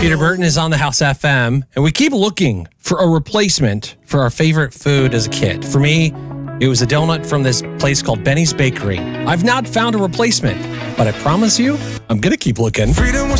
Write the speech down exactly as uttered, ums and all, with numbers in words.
Peter Burton is on the House F M, and we keep looking for a replacement for our favorite food as a kid. For me, it was a donut from this place called Benny's Bakery. I've not found a replacement, but I promise you, I'm going to keep looking. Freedom was